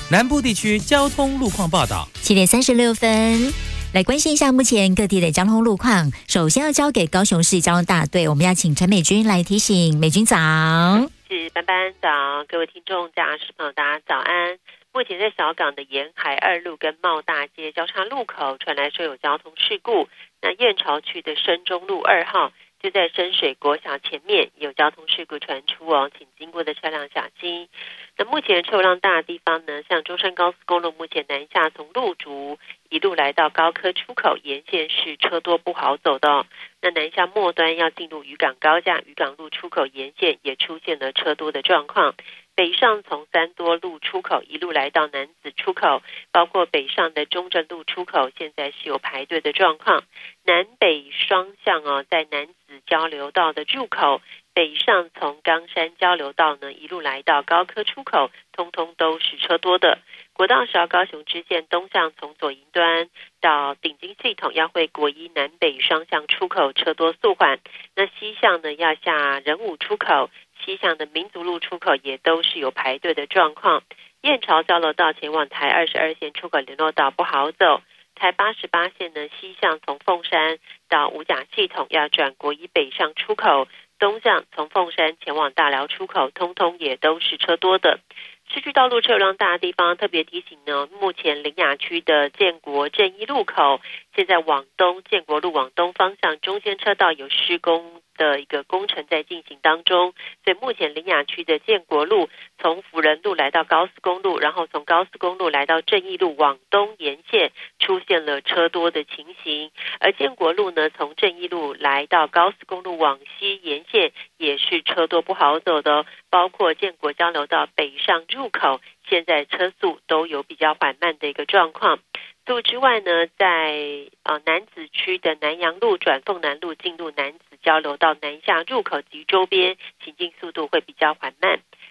南部地区交通路况报道。 7:36，来关心一下目前各地的交通路况。首先要交给高雄市交通大队，我们要请陈美君来提醒。美君早。 是班班早，各位听众驾驶朋友大家早安。目前在小港的沿海二路跟茂大街交叉路口传来说有交通事故，那燕巢区的深中路2号就在深水国小前面有交通事故传出哦，请经过的车辆小心。那目前车辆大的地方呢，像中山高速公路目前南下从路竹一路来到高科出口沿线是车多不好走的哦。那南下末端要进入渔港高架渔港路出口沿线也出现了车多的状况。北上从三多路出口一路来到南子出口，包括北上的中正路出口现在是有排队的状况。南北双向哦，在南子交流道的入口，北上从冈山交流道呢一路来到高科出口，通通都是车多的。国道10号高雄支线东向从左营端到顶金系统要会国一南北双向出口车多速缓，那西向呢要下仁武出口，西向的民族路出口也都是有排队的状况。燕巢交流道前往台22线出口联络道不好走，台88线呢西向从凤山到五甲系统要转国一北上出口，东向从凤山前往大寮出口通通也都是车多的。市区道路车辆大的地方特别提醒呢，目前苓雅区的建国正一路口现在往东建国路往东方向中间车道有施工的一个工程在进行当中，所以目前苓雅区的建国路从辅仁路来到高速公路，然后从高速公路来到正义路往东沿线出现了车多的情形，而建国路呢从正义路来到高速公路往西沿线也是车多不好走的，包括建国交流道北上入口现在车速都有比较缓慢的一个状况。除此之外呢，在楠梓区的南阳路转凤南路进入楠梓交流道南下入口及周边行进速度会比较缓慢。